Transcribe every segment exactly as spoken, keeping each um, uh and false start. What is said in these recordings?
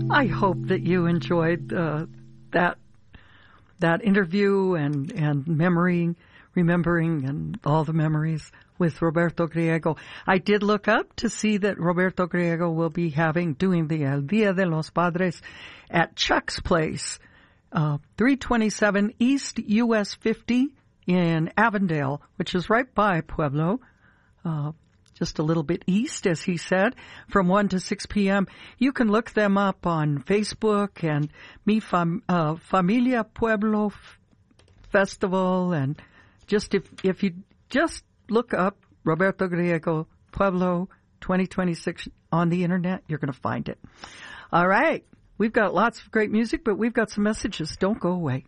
I hope that you enjoyed uh, that that interview and, and memory, remembering and all the memories with Roberto Griego. I did look up to see that Roberto Griego will be having, doing the El Dia de los Padres at Chuck's Place, uh, three twenty-seven East U S fifty in Avondale, which is right by Pueblo, uh, just a little bit east, as he said, from one to six p.m. You can look them up on Facebook and Mi Fam- uh, Familia Pueblo F- Festival, and just if if you just look up Roberto Griego Pueblo twenty twenty-six on the internet, you're going to find it. All right. We've got lots of great music, but we've got some messages. Don't go away.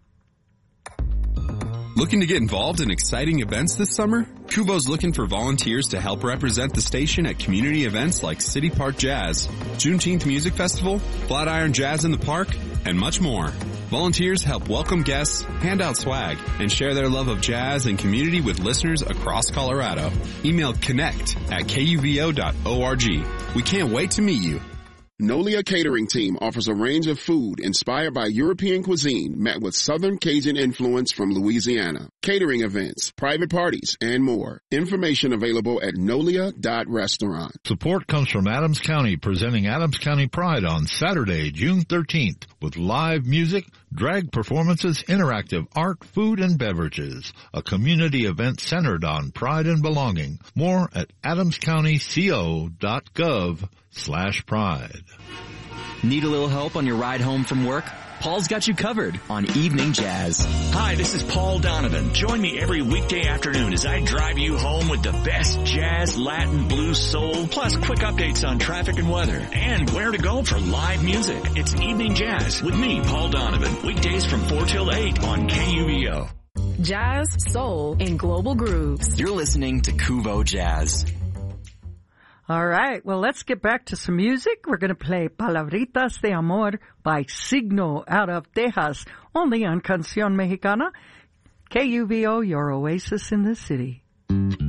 Looking to get involved in exciting events this summer? Kuvo's looking for volunteers to help represent the station at community events like City Park Jazz, Juneteenth Music Festival, Flatiron Jazz in the Park, and much more. Volunteers help welcome guests, hand out swag, and share their love of jazz and community with listeners across Colorado. Email connect at K U V O dot org. We can't wait to meet you. Nolia Catering Team offers a range of food inspired by European cuisine met with Southern Cajun influence from Louisiana. Catering events, private parties, and more. Information available at nolia dot restaurant. Support comes from Adams County, presenting Adams County Pride on Saturday, June thirteenth, with live music, drag performances, interactive art, food, and beverages. A community event centered on pride and belonging. More at adams county co dot gov slash pride. Need a little help on your ride home from work? Paul's got you covered on Evening Jazz. Hi, this is Paul Donovan. Join me every weekday afternoon as I drive you home with the best jazz, Latin, blues, soul, plus quick updates on traffic and weather, and where to go for live music. It's Evening Jazz with me, Paul Donovan. Weekdays from four till eight on K U V O. Jazz, soul, and global grooves. You're listening to Kuvo Jazz. All right, well, let's get back to some music. We're going to play Palabritas de Amor by Signo out of Texas, only on Canción Mexicana. K U V O, your oasis in the city.